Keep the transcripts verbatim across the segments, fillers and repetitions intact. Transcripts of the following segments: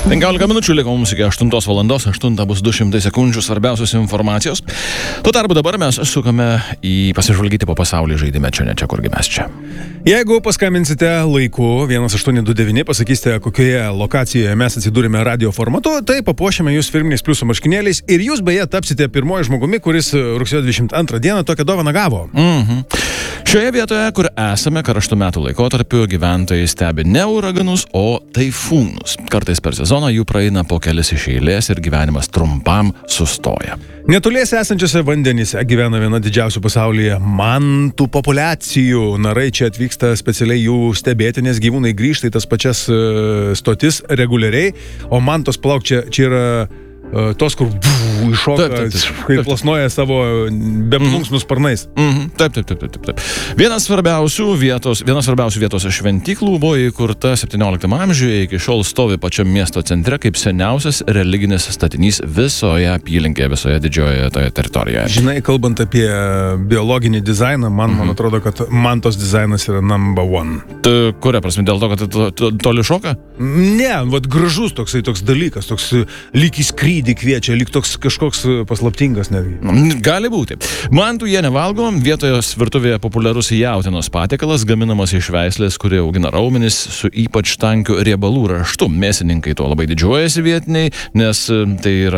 penkiolika minučių liko mums iki aštuntos valandos, aštunta bus du šimtai sekundžių svarbiausios informacijos. Tuo tarpu dabar mes sukame į pasižvalgyti po pasaulį žaidime čia, ne čia, kurgi mes čia. Jeigu paskambinsite laiku vienas aštuoni du devyni, pasakysite, kokioje lokacijoje mes atsidūrėme radio formatu, tai papuošime jūs firminiais pliusų marškinėliais ir jūs beje tapsite pirmoji žmogumi, kuris rugsėjo dvidešimt antrą dieną tokią dovaną gavo. Mhm. Šioje vietoje, kur esame karštų metų laikotarpiu, gyventojai stebi ne uraganus, o taifūnus. Kartais per sezoną jų praeina po kelis iš eilės ir gyvenimas trumpam sustoja. Netoliese esančiose vandenyse gyvena viena didžiausių pasaulyje mantų populiacijų. Narai čia atvyksta specialiai jų stebėti, nes gyvūnai grįžta į tas pačias uh, stotis reguliariai, o mantos plauk čia, čia yra uh, tos, kur buf, iššoka, Taip, taip, taip. kai plasnoja savo beplunksmius sparnais. Mhm. Taip, taip, taip, taip, taip. Vienas svarbiausių vietos, vienas svarbiausių vietos šventyklų buvo įkurta septynioliktame amžiuje, iki šiol stovi pačiam miesto centre kaip seniausias religinis statinys visoje apylinkėje, visoje didžiojoje toje teritorijoje. Žinai, kalbant apie biologinį dizainą, man, mhm. man atrodo, kad mantos dizainas yra number one. Tu, kuria prasme, dėl to, kad to, to, toli šoka? Ne, vat gražus toksai toks dalykas, toks lyg į skrydį kviečia, lyg toks kažkoks paslaptingas netgi. Gali būti. Mantų jie nevalgo, vietoje virtuvėje populiarus jautienos patiekalas, gaminamas iš veislės, kurie augina raumenis su ypač tankiu riebalų raštu. Mėsininkai to labai didžiuojasi vietiniai, nes tai yra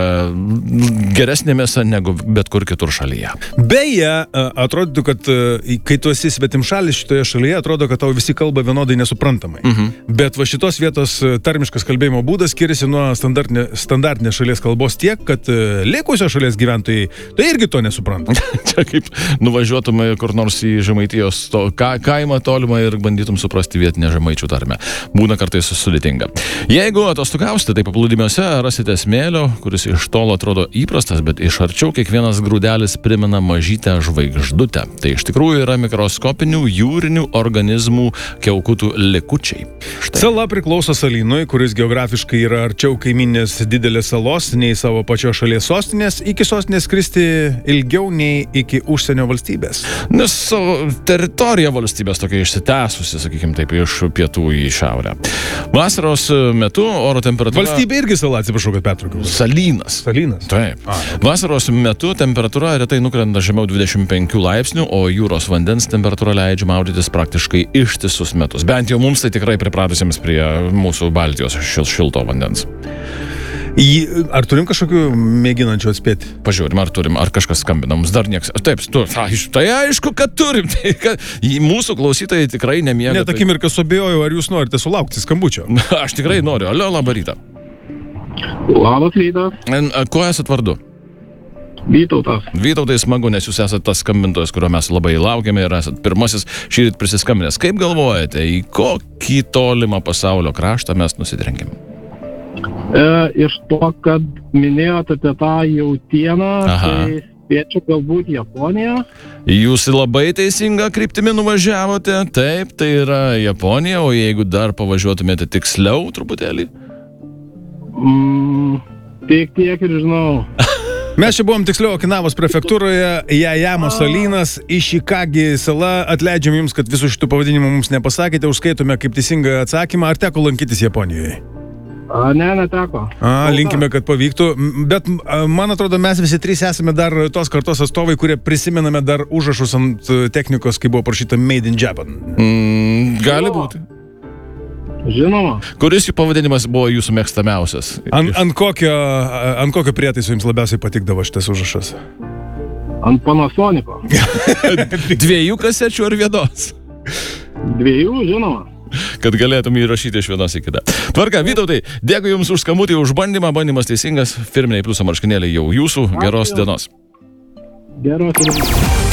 geresnė mėsa negu bet kur kitur šalyje. Beje, atrodytų, kad kai tu esi svetimšalis šitoje šalyje, atrodo, kad tau visi kalba vienodai nesuprantamai. Mhm. Bet va šitos vietos tarmiškas kalbėjimo būdas skiriasi nuo standartinės standartinė šalies kalbos tiek, kad likusios šalies gyventojai tai irgi to nesupranta. Čia kaip nuvažiuotume kur nors į Žemaitijos to, ka, kaimą tolimą ir bandytum suprasti vietinę žemaičių tarmę. Būna kartais sudėtinga. Jeigu atostogausite, tai paplūdimiuose rasite smėlio, kuris iš tolo atrodo įprastas, bet iš arčiau kiekvienas grūdelis primena mažytę žvaigždutę. Tai iš tikrųjų yra mikroskopinių jūrinių organizmų kiaukutų likučiai. Štai. Sala priklauso salynui, kuris geografiškai yra arčiau kaiminės didelės salos nei savo pačios šalies sostinės, iki sostinės skristi ilgiau nei iki užsienio valstybės. Nes savo teritorija valstybės tokia išsitęsusi, sakykime taip, iš pietų į šiaurę. Vasaros metu oro temperatūra... Valstybė irgi sala, atsiprašau, kad pertraukiau. Salynas. Salynas. Taip. A, okay. Vasaros metu temperatūra retai nukrenta žemiau dvidešimt penkių laipsnių, o jūros vandens temperatūra leidžia maudytis praktiškai ištisus metus. Bent jau mums tai tikrai pripratusiems prie mūsų Baltijos šil, šilto vandens. Ar turim kažkokių mėginančių atspėti? Pažiūrim, ar turim, ar kažkas skambina. Mums dar nieks. Taip, tu, tai aišku, kad turim. Tai, kad mūsų klausytojai tikrai nemiega. Net akimirką suabejojau, ar jūs norite sulaukti skambučio. Aš tikrai noriu. Alio, labą rytą. Labas rytas. Kuo esat vardu? Vytautas. Vytautai, smagu, nes jūs esat tas skambintojas, kurio mes labai laukiame ir esat pirmasis šįryt prisiskambinęs. Kaip galvojate, į kokį tolimą pasaulio kraštą mes nusidrenkėm? E, iš to, kad minėjote apie tą jautieną, Aha. tai spėčiau galbūt Japoniją. Jūs labai teisingą kryptimį nuvažiavote. Taip, tai yra Japonija, o jeigu dar pavažiuotumėte tiksliau truputėlį? Mm, tik tiek ir žinau. Mes čia buvom tiksliau Okinavos prefektūroje, Jajamo salynas, Išikagi sala. Atleidžiam jums, kad visų šitų pavadinimų mums nepasakėte, užskaitome kaip teisingą atsakymą. Ar teko lankytis Japonijoje? A, ne, neteko. A, linkime, kad pavyktų. Bet man atrodo, mes visi trys esame dar tos kartos atstovai, kurie prisimename dar užrašus ant technikos, kai buvo parašyta Made in Japan. Mm, gali būti. Žinoma. Kuris jų pavadinimas buvo jūsų mėgstamiausias? An, ant, kokio, ant kokio prietaiso jums labiausiai patikdavo šitas užrašas? Ant Panasonico. Dviejų kasečių ar vienos? Dviejų, žinoma. Kad galėtum įrašyti iš vienos į kitą. Tvarka, Vytautai, dėkui jums už skambutį, už bandymą. Bandymas teisingas. Firminiai pliuso marškinėliai jau jūsų. Geros dienos. Geros dienos.